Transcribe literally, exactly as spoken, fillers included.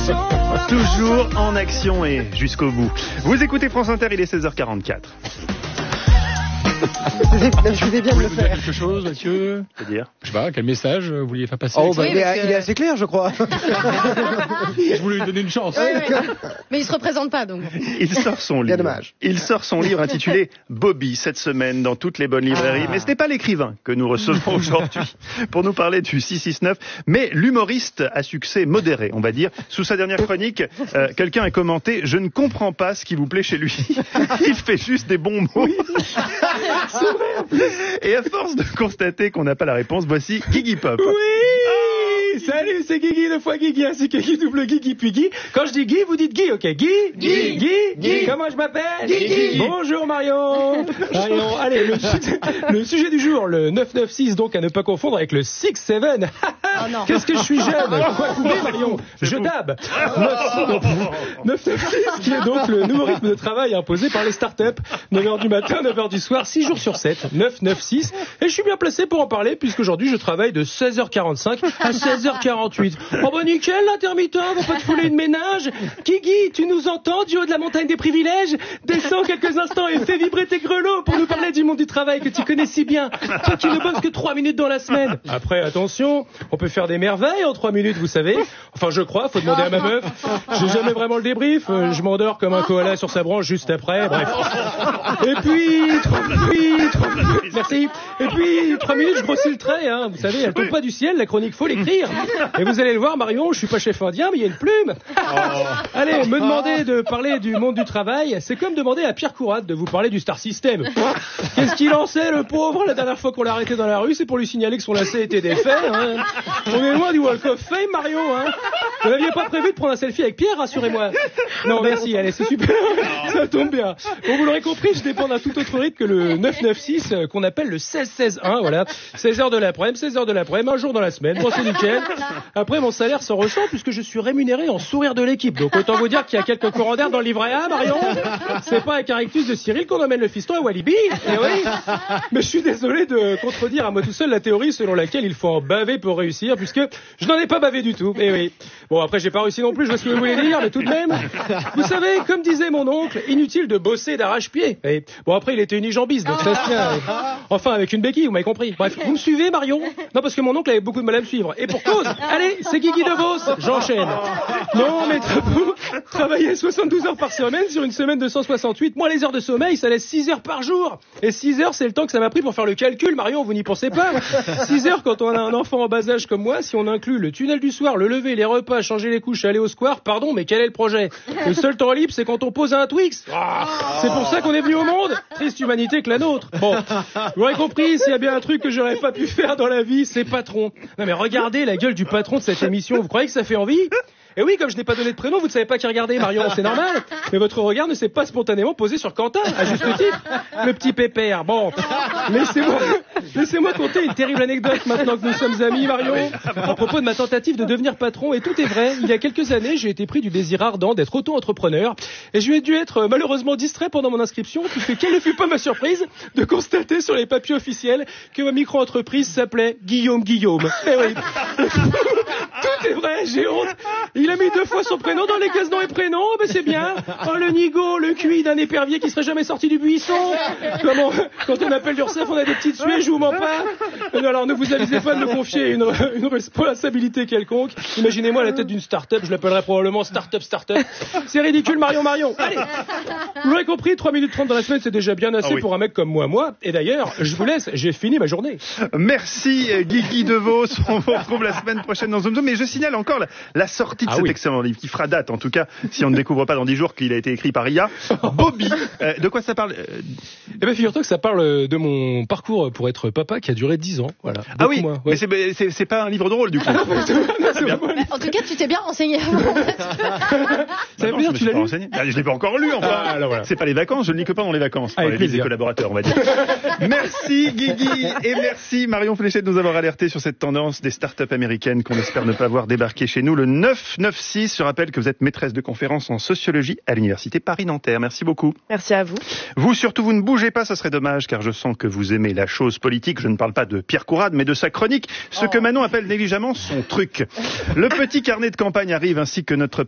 Toujours en action et jusqu'au bout. Vous écoutez France Inter, il est seize heures quarante-quatre. Je voulais bien vous le voulez faire. dire quelque chose, Mathieu? C'est-à-dire Je sais pas, quel message vous vouliez faire passer? Oh, bah, Oui, il, est, parce que- il est assez clair, je crois. Je voulais lui donner une chance. Oui, oui. Mais il se représente pas, donc. Il sort son Bien livre. dommage. Il sort son livre intitulé Bobby cette semaine dans toutes les bonnes librairies. Ah. Mais ce n'est pas l'écrivain que nous recevons aujourd'hui pour nous parler du six six neuf, mais l'humoriste à succès modéré, on va dire. Sous sa dernière chronique, euh, quelqu'un a commenté « Je ne comprends pas ce qui vous plaît chez lui. Il fait juste des bons mots. » Et à force de constater qu'on n'a pas la réponse, voici Guigui Pop. Oui! Salut, c'est Guigui, deux fois Guigui, ainsi que Guy, double Guigui, puis Guy. Quand je dis Guy, vous dites Guy, ok? Guy? Guy. Guy? Guy. Comment je m'appelle? Guy. Bonjour Marion. Marion, allez, le, sujet- le sujet du jour, le neuf neuf six, donc à ne pas confondre avec le six sept. Oh non. Qu'est-ce que je suis jeune? Quoi couper, Marion? Je dab. neuf neuf six, qui est donc le nouveau rythme de travail imposé par les startups. neuf heures du matin, neuf heures du soir, six jours sur sept. neuf neuf six. Et je suis bien placé pour en parler, puisqu'aujourd'hui je travaille de seize heures quarante-cinq à seize heures quarante-huit. Oh bah nickel, l'intermittent, va pas te fouler une ménage. Guigui, tu nous entends du haut de la montagne des privilèges? Descends quelques instants et fais vibrer tes grelots pour nous parler du monde du travail que tu connais si bien. Toi qui ne bosses que trois minutes dans la semaine. Après, attention, on peut faire des merveilles en trois minutes, vous savez. Enfin, je crois, faut demander à ma meuf. J'ai jamais vraiment le débrief. euh, Je m'endors comme un koala sur sa branche juste après. Bref. Et puis, trois, puis, trois, merci. Et puis, trois minutes, je grossis le trait, hein. Vous savez, elle tombe pas du ciel, la chronique, faut l'écrire. Et vous allez le voir, Marion, je suis pas chef indien, mais il y a une plume. Allez, me demander de parler du monde du travail, c'est comme demander à Pierre Courade de vous parler du Star System. Qu'est-ce qu'il en sait, le pauvre? La dernière fois qu'on l'a arrêté dans la rue, c'est pour lui signaler que son lacet était défait, hein. On est loin du Walk of Fame, Marion, hein. Vous n'aviez pas prévu de prendre un selfie avec Pierre, rassurez-moi. Non, merci, allez, c'est super. Ça tombe bien. Bon, vous l'aurez compris, je dépends d'un tout autre rythme que le neuf neuf six, euh, qu'on appelle le seize seize un, voilà. seize heures de l'après-midi, seize heures de l'après-midi, un jour dans la semaine. Bon, c'est nickel. Après, mon salaire s'en ressent puisque je suis rémunéré en sourire de l'équipe. Donc, autant vous dire qu'il y a quelques courants d'air dans le livret A, Marion. C'est pas avec un rictus de Cyril qu'on emmène le fiston à Walibi. Eh oui. Mais je suis désolé de contredire à moi tout seul la théorie selon laquelle il faut en baver pour réussir, puisque je n'en ai pas bavé du tout. Eh oui. Bon, après, j'ai pas réussi non plus, je vois ce que vous voulez dire, mais tout de même. Vous savez, comme disait mon oncle, inutile de bosser d'arrache-pied. Eh, bon, après, il était unijambiste, donc ça se tient. Eh. Enfin, avec une béquille, vous m'avez compris. Bref, vous me suivez, Marion? Non, parce que mon oncle avait beaucoup de mal à me suivre. Et pour cause, allez, c'est Guigui de Vos. J'enchaîne. Non, mais tra- travailler soixante-douze heures par semaine sur une semaine de cent soixante-huit, moi, les heures de sommeil, ça laisse six heures par jour. Et six heures, c'est le temps que ça m'a pris pour faire le calcul, Marion, vous n'y pensez pas. six heures quand on a un enfant en bas âge comme moi, si on inclut le tunnel du soir, le lever, les repas, changer les couches, aller au square, pardon, mais quel est le projet? Le seul temps libre, c'est quand on pose un Twix. Ah, c'est pour ça qu'on est venu au monde. Triste humanité que la nôtre. Bon, vous aurez compris, s'il y a bien un truc que j'aurais pas pu faire dans la vie, c'est patron. Non mais regardez la gueule du patron de cette émission, vous croyez que ça fait envie? Et oui, comme je n'ai pas donné de prénom, vous ne savez pas qui regarder, Marion, c'est normal. Mais votre regard ne s'est pas spontanément posé sur Quentin, à juste titre. Le petit pépère. Bon, laissez-moi, laissez-moi conter une terrible anecdote maintenant que nous sommes amis, Marion, à propos de ma tentative de devenir patron. Et tout est vrai. Il y a quelques années, j'ai été pris du désir ardent d'être auto-entrepreneur. Et je ai dû être malheureusement distrait pendant mon inscription, puisque quelle ne fut pas ma surprise de constater sur les papiers officiels que ma micro-entreprise s'appelait Guillaume Guillaume. Eh oui. Tout est vrai, j'ai honte. Il a mis deux fois son prénom dans les cases nom et prénom, ben c'est bien. Oh, le nigo, le cuit d'un épervier qui serait jamais sorti du buisson. Comment, quand on appelle l'Ursef, on a des petites suées, je vous mens pas. Alors ne vous avisez pas de me confier une, une responsabilité quelconque. Imaginez-moi à la tête d'une start-up, je l'appellerais probablement start-up start-up. C'est ridicule, Marion Marion. Allez, vous l'aurez compris, trois minutes trente dans la semaine, c'est déjà bien assez ah oui. pour un mec comme moi, moi. Et d'ailleurs, je vous laisse, j'ai fini ma journée. Merci Guigui de Vos, on vous retrouve la semaine prochaine dans Zoom Zoom. Mais je signale encore la, la sortie de ah cet oui. excellent livre, qui fera date, en tout cas, si on ne découvre pas dans dix jours qu'il a été écrit par I A. Bobby, euh, de quoi ça parle? Eh bien, figure-toi que ça parle de mon parcours pour être papa qui a duré dix ans. Voilà. Ah oui, moins, ouais. mais c'est, c'est, c'est pas un livre drôle, du coup. Non, en tout cas, tu t'es bien renseigné. Ça veut non, dire je tu l'as lu renseigné. Je l'ai pas encore lu, enfin. Ah, voilà. C'est pas les vacances, je ne lis que pendant les vacances. Pour les des collaborateurs, on va dire. Merci Guigui et merci Marion Fléchet de nous avoir alerté sur cette tendance des startups américaines qu'on espère ne pas voir débarquer chez nous. Le neuf neuf six, je rappelle que vous êtes maîtresse de conférence en sociologie à l'université Paris-Nanterre. Merci beaucoup. Merci à vous. Vous surtout, vous ne bougez pas, ça serait dommage, car je sens que vous aimez la chose politique. Je ne parle pas de Pierre Courade, mais de sa chronique, ce oh. que Manon appelle négligemment son truc. Le petit carnet de campagne arrive, ainsi que notre